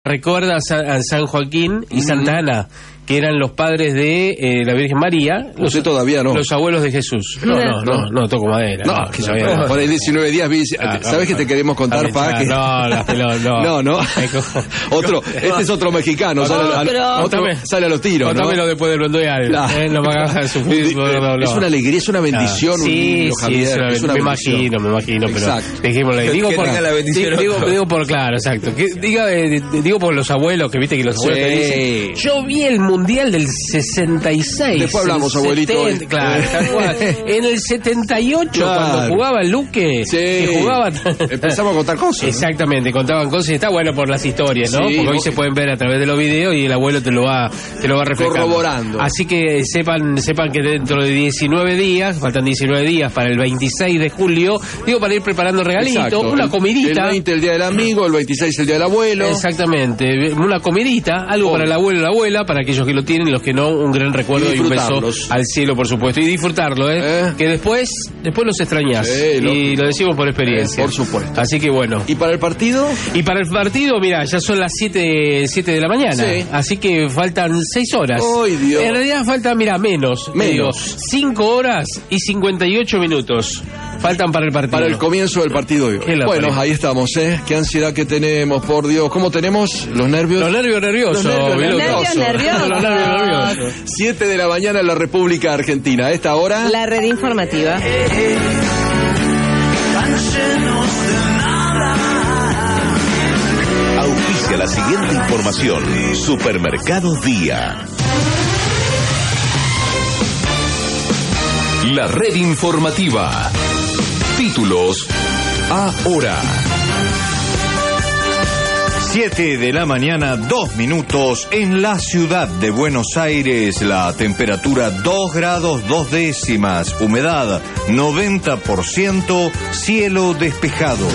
recuerda a San Joaquín y Santa Ana, que eran los padres de la Virgen María. No sé, todavía no. Los abuelos de Jesús. No toco madera. No, que por ahí 19 días, ¿sabes que te queremos contar, Pa? Que... No. Otro, este es otro mexicano, sale a los tiros. Contámelo después del Blondoyal. No me hagas sufrir. Es una alegría, es una bendición. Sí, me imagino, pero dejémosle. Digo por claro, exacto. Digo por los abuelos, que viste que los abuelos te dicen, yo vi el Mundial del 66. Después hablamos, abuelito. Claro, en el 78, cuando jugaba Luque, que jugaba... Empezamos a contar cosas. Exactamente, contaban cosas y está bueno por las historias, ¿no? Porque hoy se pueden ver a través de los videos y el abuelo te lo va reflejando. Corroborando. Así que sepan que dentro de 19 días, faltan 19 días para el 26 de julio, para ir preparando regalitos, una comidita. El 20 el día del amigo, el 26 el día del abuelo. Exactamente, una comidita, algo para el abuelo y la abuela, para aquellos que lo tienen y los que no, un gran recuerdo y un beso al cielo, por supuesto, y disfrutarlo, que después los extrañás, y lo decimos por experiencia, por supuesto. Así que bueno. ¿Y para el partido? Mira, ya son las 7 de la mañana, así que faltan 6 horas. ¡Ay, Dios! En realidad falta, menos. 5 horas y 58 minutos. Faltan para el partido. Para el comienzo del partido de hoy. Bueno, ahí estamos, Qué ansiedad que tenemos, por Dios. ¿Cómo tenemos los nervios? Los nervios nerviosos. Los nerviosos. 7 de la mañana en la República Argentina. A esta hora... La red informativa. Auspicia la siguiente información. Supermercado Día. La red informativa. Títulos ahora. 7 de la mañana, 2 minutos, en la ciudad de Buenos Aires, la temperatura 2 grados 2 décimas, humedad 90%, cielo despejado.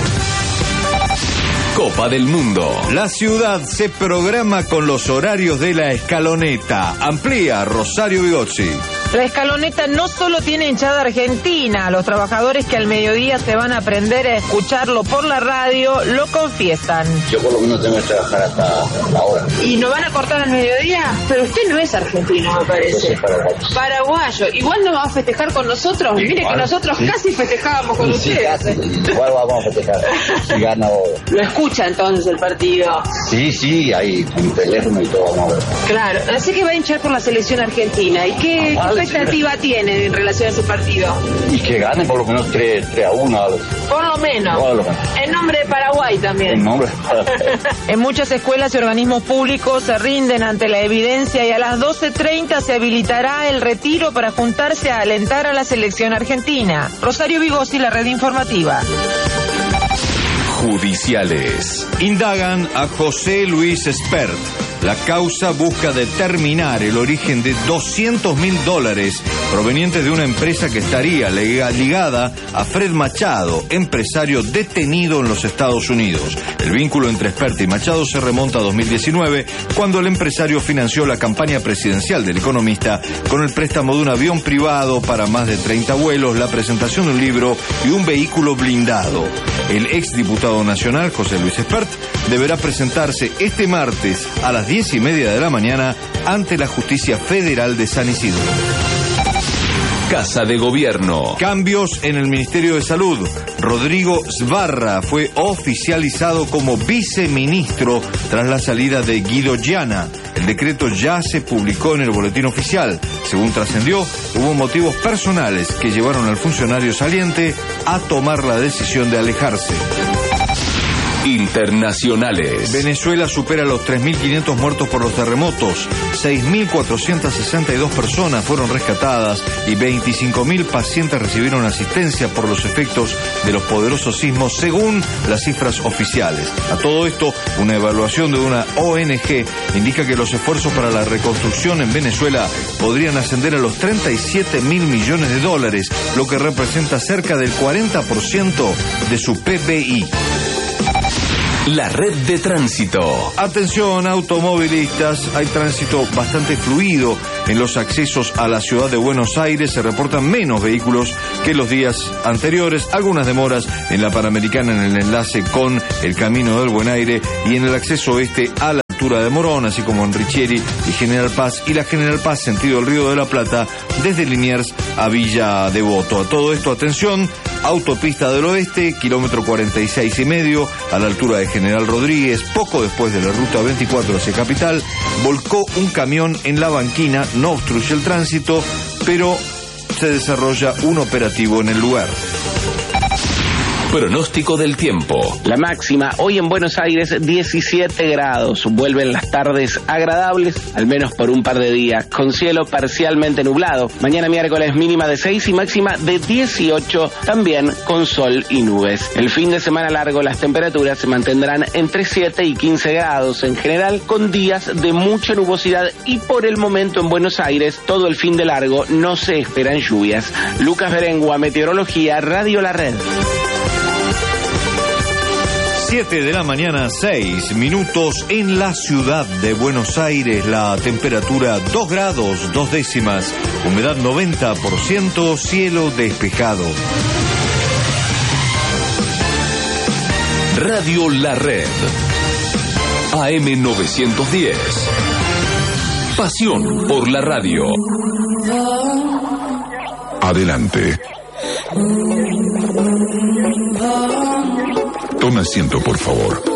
Copa del Mundo. La ciudad se programa con los horarios de la escaloneta. Amplía Rosario Bigozzi. La escaloneta no solo tiene hinchada argentina, los trabajadores que al mediodía se van a aprender a escucharlo por la radio lo confiesan. Yo por lo menos tengo que trabajar hasta ahora. ¿Y no van a cortar al mediodía? Pero usted no es argentino, me parece. Paraguayo. Igual no va a festejar con nosotros. Mire que nosotros casi festejábamos con ustedes. Igual vamos a festejar. Si gana hoy. ¿Lo escucha entonces el partido? Sí, ahí un teléfono y todo, vamos a ver. Claro, así que va a hinchar por la selección argentina. ¿Y qué expectativa tiene en relación a ese partido? Y que gane por lo menos 3-1. Algo. Por lo menos. En nombre de Paraguay también. En nombre de Paraguay. En muchas escuelas y organismos públicos se rinden ante la evidencia y a las 12:30 se habilitará el retiro para juntarse a alentar a la selección argentina. Rosario Bigozzi, la red informativa. Judiciales. Indagan a José Luis Espert. La causa busca determinar el origen de $200.000 provenientes de una empresa que estaría ligada a Fred Machado, empresario detenido en los Estados Unidos. El vínculo entre Espert y Machado se remonta a 2019, cuando el empresario financió la campaña presidencial del economista con el préstamo de un avión privado para más de 30 vuelos, la presentación de un libro y un vehículo blindado. El exdiputado nacional, José Luis Espert, deberá presentarse este martes a las 10:30 de la mañana ante la Justicia Federal de San Isidro. Casa de Gobierno. Cambios en el Ministerio de Salud. Rodrigo Sbarra fue oficializado como viceministro tras la salida de Guido Llana. El decreto ya se publicó en el boletín oficial. Según trascendió, hubo motivos personales que llevaron al funcionario saliente a tomar la decisión de alejarse. Internacionales. Venezuela supera los 3.500 muertos por los terremotos. 6.462 personas fueron rescatadas y 25.000 pacientes recibieron asistencia por los efectos de los poderosos sismos, según las cifras oficiales. A todo esto, una evaluación de una ONG indica que los esfuerzos para la reconstrucción en Venezuela podrían ascender a los $37.000 millones, lo que representa cerca del 40% de su PBI. La red de tránsito. Atención, automovilistas, hay tránsito bastante fluido en los accesos a la ciudad de Buenos Aires. Se reportan menos vehículos que los días anteriores, algunas demoras en la Panamericana en el enlace con el Camino del Buen Aire y en el acceso este a la altura de Morón, así como en Richieri y General Paz, y la General Paz sentido el Río de la Plata desde Liniers a Villa Devoto. A todo esto, atención, autopista del Oeste, kilómetro 46,5, a la altura de General Rodríguez, poco después de la ruta 24 hacia Capital, volcó un camión en la banquina, no obstruye el tránsito, pero se desarrolla un operativo en el lugar. Pronóstico del tiempo. La máxima hoy en Buenos Aires 17 grados. Vuelven las tardes agradables, al menos por un par de días, con cielo parcialmente nublado. Mañana miércoles mínima de 6 y máxima de 18, también con sol y nubes. El fin de semana largo las temperaturas se mantendrán entre 7 y 15 grados en general, con días de mucha nubosidad, y por el momento en Buenos Aires todo el fin de largo no se esperan lluvias. Lucas Berengua, Meteorología, Radio La Red. 7 de la mañana, 6 minutos en la ciudad de Buenos Aires. La temperatura 2 grados, 2 décimas. Humedad 90%, cielo despejado. Radio La Red. AM 910. Pasión por la radio. Adelante. Tome asiento, por favor.